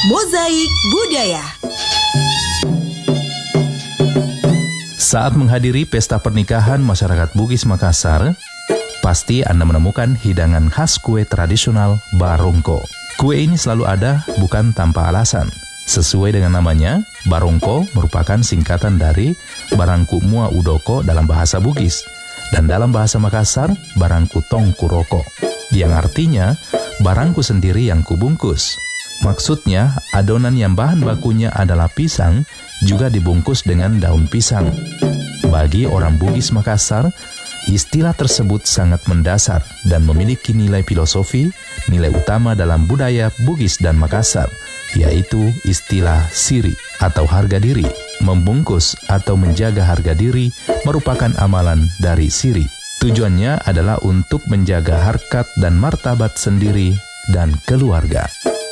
Mozaik Budaya. Saat menghadiri pesta pernikahan masyarakat Bugis Makassar, pasti Anda menemukan hidangan khas kue tradisional barongko. Kue ini selalu ada bukan tanpa alasan. Sesuai dengan namanya, barongko merupakan singkatan dari barangku mua udoko dalam bahasa Bugis, dan dalam bahasa Makassar, barangku tong kuroko, yang artinya barangku sendiri yang kubungkus. Maksudnya, adonan yang bahan bakunya adalah pisang juga dibungkus dengan daun pisang. Bagi orang Bugis Makassar, istilah tersebut sangat mendasar dan memiliki nilai filosofi, nilai utama dalam budaya Bugis dan Makassar, yaitu istilah siri atau harga diri. Membungkus atau menjaga harga diri merupakan amalan dari siri. Tujuannya adalah untuk menjaga harkat dan martabat sendiri dan keluarga.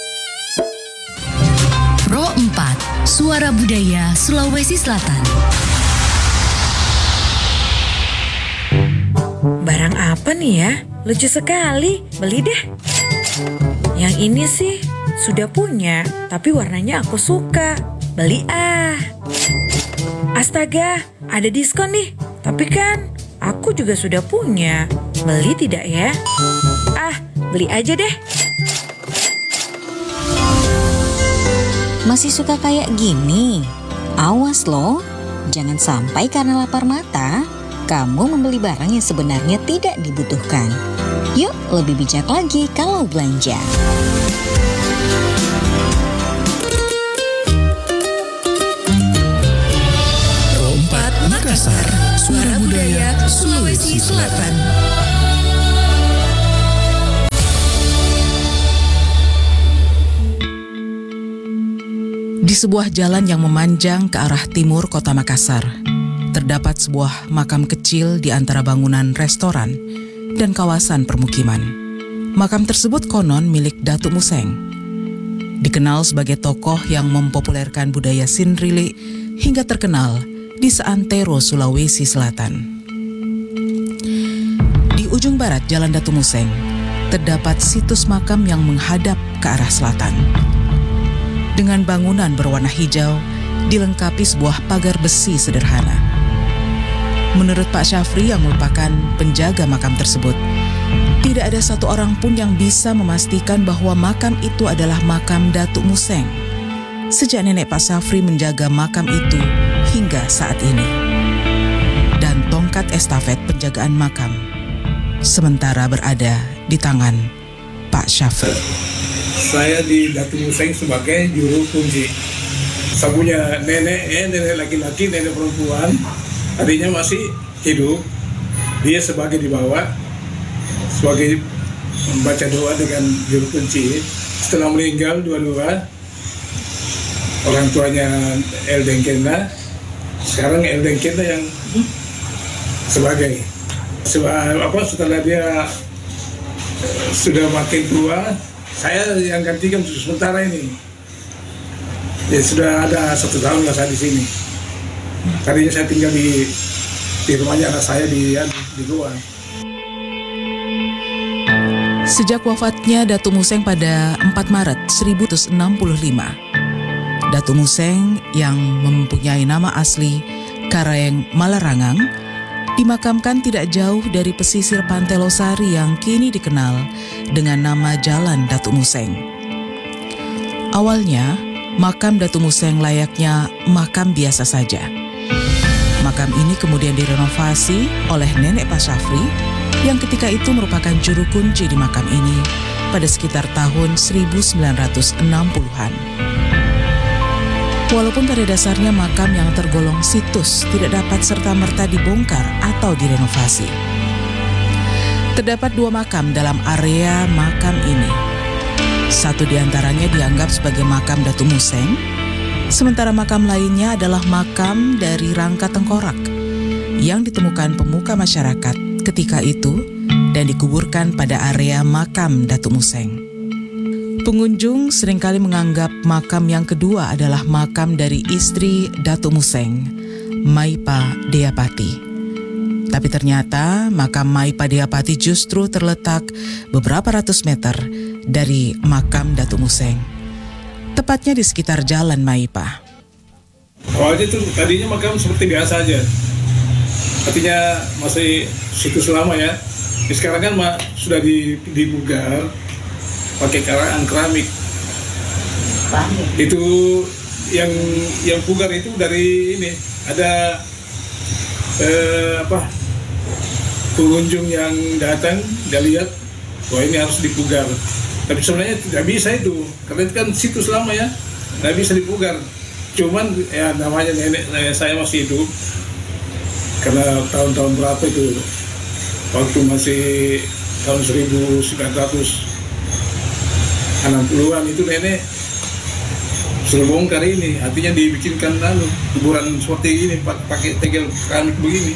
Pro 4, Suara Budaya Sulawesi Selatan. Barang apa nih ya? Lucu sekali, beli deh. Yang ini sih sudah punya, tapi warnanya aku suka. Beli ah. Astaga, ada diskon nih. Tapi kan aku juga sudah punya. Beli tidak ya? Ah, beli aja deh. Masih suka kayak gini? Awas loh, jangan sampai karena lapar mata, kamu membeli barang yang sebenarnya tidak dibutuhkan. Yuk, lebih bijak lagi kalau belanja. Pro 4 Makassar, Suara Budaya Sulawesi Selatan. Di sebuah jalan yang memanjang ke arah timur kota Makassar, terdapat sebuah makam kecil di antara bangunan restoran dan kawasan permukiman. Makam tersebut konon milik Datuk Museng. Dikenal sebagai tokoh yang mempopulerkan budaya Sindrili hingga terkenal di seantero Sulawesi Selatan. Di ujung barat Jalan Datuk Museng, terdapat situs makam yang menghadap ke arah selatan. Dengan bangunan berwarna hijau, dilengkapi sebuah pagar besi sederhana. Menurut Pak Syafri yang merupakan penjaga makam tersebut, tidak ada satu orang pun yang bisa memastikan bahwa makam itu adalah makam Datuk Museng sejak nenek Pak Syafri menjaga makam itu hingga saat ini. Dan tongkat estafet penjagaan makam sementara berada di tangan Pak Syafri. Saya di Datuk Museng sebagai juru kunci. Saya punya nenek laki-laki, nenek perempuan, adiknya masih hidup. Dia sebagai di bawah, sebagai membaca doa dengan juru kunci. Setelah meninggal dua-dua, orang tuanya El Dengkena, sekarang El Dengkena yang sebagai. Setelah dia sudah makin tua, saya yang gantikan sementara ini. Ya sudah ada 1 tahun lah saya di sini. Tadinya saya tinggal di rumahnya anak saya di luar. Sejak wafatnya Datuk Museng pada 4 Maret 1965, Datuk Museng yang mempunyai nama asli Kareng Malarangang dimakamkan tidak jauh dari pesisir Pantai Losari yang kini dikenal dengan nama Jalan Datuk Museng. Awalnya, makam Datuk Museng layaknya makam biasa saja. Makam ini kemudian direnovasi oleh nenek Pak Syafri yang ketika itu merupakan juru kunci di makam ini pada sekitar tahun 1960-an. Walaupun pada dasarnya makam yang tergolong situs tidak dapat serta-merta dibongkar atau direnovasi. Terdapat 2 makam dalam area makam ini. Satu di antaranya dianggap sebagai makam Datuk Museng, sementara makam lainnya adalah makam dari rangka tengkorak yang ditemukan pemuka masyarakat ketika itu dan dikuburkan pada area makam Datuk Museng. Pengunjung seringkali menganggap makam yang kedua adalah makam dari istri Datuk Museng, Maipa Deapati. Tapi ternyata makam Maipa Deapati justru terletak beberapa ratus meter dari makam Datuk Museng. tepatnya di sekitar Jalan Maipa. Awalnya tuh tadinya makam seperti biasa aja, artinya masih situs lama ya. Sekarang kan sudah dibugar pakai keramik. Itu yang pugar itu dari ini ada pengunjung yang datang dia lihat, wah ini harus dipugar. Tapi sebenarnya tidak bisa itu, karena itu kan situs lama ya, tidak bisa dipugar. Cuman ya namanya nenek saya masih hidup, karena tahun-tahun berapa itu, waktu masih tahun 1960-an itu nenek sudah bongkar ini, artinya dibikinkan kuburan seperti ini pakai tegel keramik begini.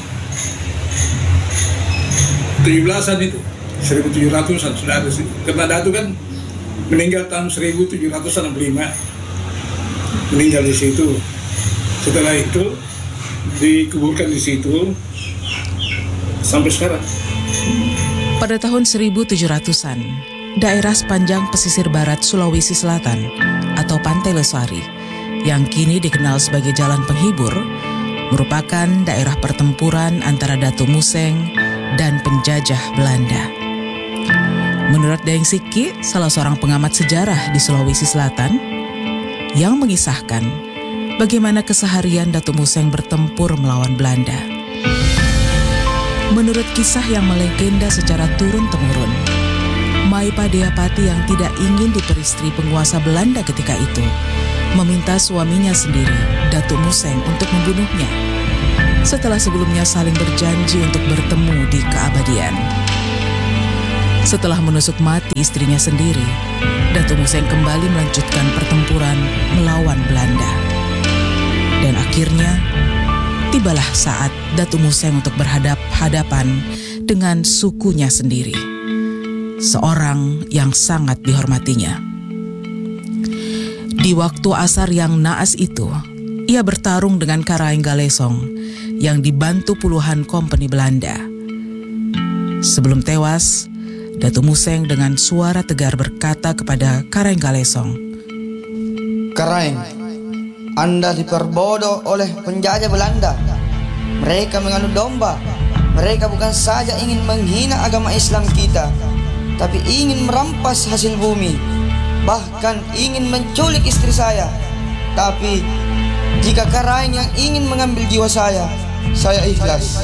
17-an itu, 1700-an sudah ada sih. Karena Datu kan meninggal tahun 1765, meninggal di situ. Setelah itu dikuburkan di situ sampai sekarang. Pada tahun 1700-an, daerah sepanjang pesisir barat Sulawesi Selatan atau Pantai Losari yang kini dikenal sebagai Jalan Penghibur merupakan daerah pertempuran antara Datu Museng dan penjajah Belanda. Menurut Daeng Siki, salah seorang pengamat sejarah di Sulawesi Selatan, yang mengisahkan bagaimana keseharian Datu Museng bertempur melawan Belanda. Menurut kisah yang melegenda secara turun-temurun, Maipa Deapati yang tidak ingin diperistri penguasa Belanda ketika itu meminta suaminya sendiri, Datu Museng, untuk membunuhnya setelah sebelumnya saling berjanji untuk bertemu di keabadian. Setelah menusuk mati istrinya sendiri, Datu Museng kembali melanjutkan pertempuran melawan Belanda. Dan akhirnya, tibalah saat Datu Museng untuk berhadap-hadapan dengan sukunya sendiri, seorang yang sangat dihormatinya. Di waktu asar yang naas itu, ia bertarung dengan Karaeng Galesong yang dibantu puluhan kompeni Belanda. Sebelum tewas, Datu Museng dengan suara tegar berkata kepada Karaeng Galesong, "Karaeng, Anda diperbodoh oleh penjajah Belanda. Mereka menganut domba. Mereka bukan saja ingin menghina agama Islam kita, tapi ingin merampas hasil bumi, bahkan ingin menculik istri saya. Tapi jika Karaeng yang ingin mengambil jiwa saya ikhlas."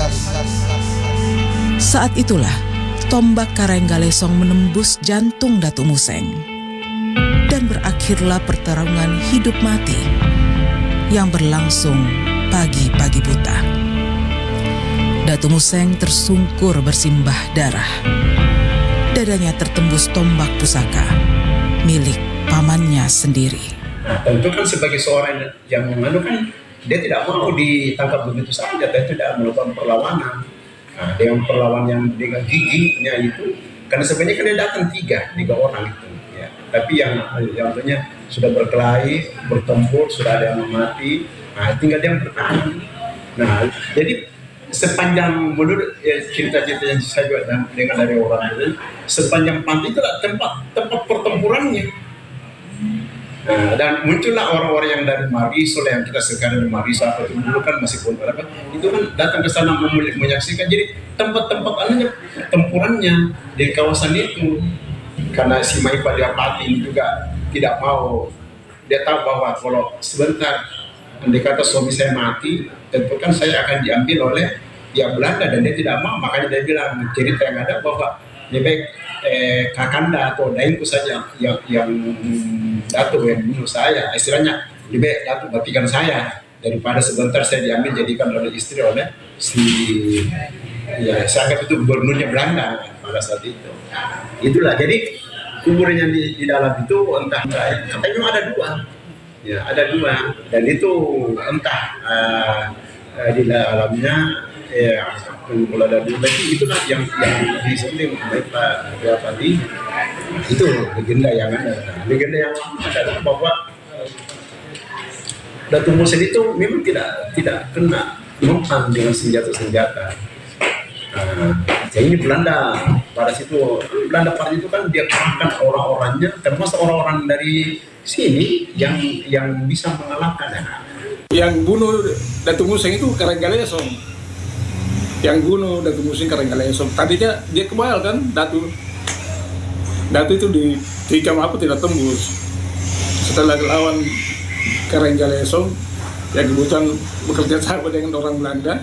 Saat itulah tombak Karaeng Galesong menembus jantung Datu Museng, dan berakhirlah pertarungan hidup mati yang berlangsung pagi-pagi buta. Datu Museng tersungkur bersimbah darah. Dadanya tertembus tombak pusaka milik pamannya sendiri. Tentu kan sebagai seorang yang kan dia tidak mau ditangkap begitu saja, dia tidak melakukan perlawanan. Nah, dengan perlawanan yang dengan giginya itu, karena sebenarnya kan dia datang 3 orang itu, ya. Tapi yang tentunya sudah berkelahi, bertempur, sudah ada yang mati, nah tinggal dia yang bertahan. Nah, jadi sepanjang menurut cerita-cerita yang saya juga dengar dari orang itu, sepanjang pantai itu adalah tempat pertempurannya. Nah, dan muncullah orang-orang yang dari Marisol, yang kita sekarang dari Marisol itu dulu kan masih apa, itu kan datang ke sana menyaksikan. Jadi tempat-tempat tempurannya di kawasan itu, karena si Maipa Deapati ini juga tidak mau, dia tahu bahwa kalau sebentar andai kata suami saya mati, tentu kan saya akan diambil oleh pihak Belanda, dan dia tidak mau. Makanya dia bilang, cerita yang ada bahwa lebih baik kakanda atau daengku saja yang Datu yang bunuh saya, istilahnya lebih baik Datu matikan saya daripada sebentar saya diambil jadikan oleh istri oleh si, ya saya anggap itu gubernurnya Belanda pada saat itu. Itulah, jadi kuburan yang di dalam itu entah katanya ada 2, ya ada 2, dan itu entah di dalamnya kalau ada 2 lagi, itulah yang disebut Maipa Deapati. Itu legenda yang ada. Legenda yang ada bahwa Datu Museng itu memang tidak kena mempan dengan senjata-senjata. Jadi ini Belanda pada itu kan dia kerahkan orang-orangnya, termasuk orang-orang dari sini yang bisa mengalahkan. Yang bunuh Datu Museng itu Karanggalesong. Yang bunuh Datu Museng Karanggalesong. Tadinya dia kebal kan Datu itu ditikam apa tidak tembus. Setelah lawan Karanggalesong yang kebetulan bekerja sama dengan orang Belanda.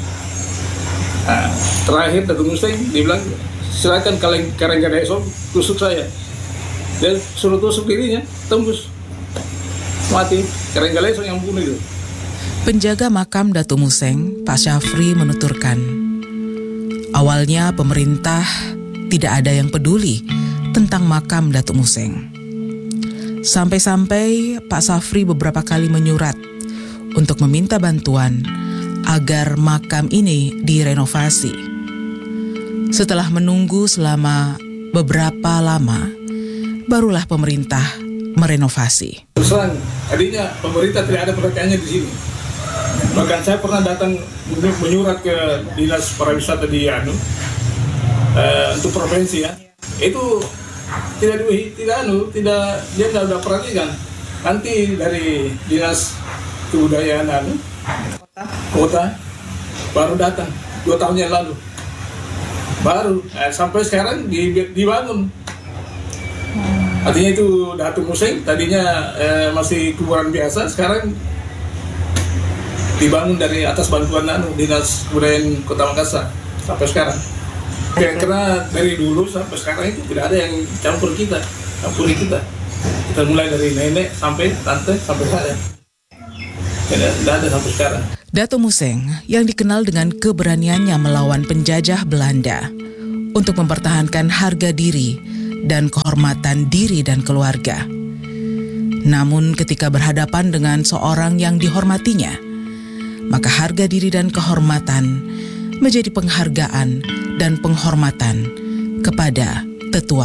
Nah, terakhir Datu Museng dibilang silakan Karanggalesong tusuk saya. Dia suruh tusuk dirinya, tembus, mati. Karanggalesong yang bunuh itu. Penjaga makam Datu Museng, Pak Syafri menuturkan, awalnya pemerintah tidak ada yang peduli tentang makam Datu Museng. Sampai-sampai Pak Syafri beberapa kali menyurat untuk meminta bantuan agar makam ini direnovasi. Setelah menunggu selama beberapa lama, barulah pemerintah merenovasi. Terus terang, tadinya pemerintah tidak ada perhatiannya di sini. Bahkan saya pernah datang menyurat ke dinas pariwisata di untuk provinsi ya. Itu tidak dia tidak perhatikan. Nanti dari dinas kebudayaan kota baru datang 2 tahun yang lalu. Baru sampai sekarang dibangun. Artinya itu Datu Museng tadinya masih kuburan biasa, sekarang dibangun dari atas bantuan Dinas Kebudayaan Kota Makassar sampai sekarang. Karena dari dulu sampai sekarang itu tidak ada yang campuri kita. Kita mulai dari nenek sampai tante sampai saya. Tidak ada sampai sekarang. Datu Museng yang dikenal dengan keberaniannya melawan penjajah Belanda untuk mempertahankan harga diri dan kehormatan diri dan keluarga. Namun ketika berhadapan dengan seorang yang dihormatinya, maka harga diri dan kehormatan menjadi penghargaan dan penghormatan kepada tetua